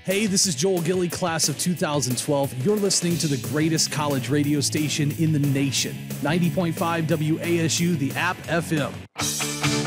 Hey, this is Joel Gilly, class of 2012. You're listening to the greatest college radio station in the nation. 90.5 WASU, the app FM.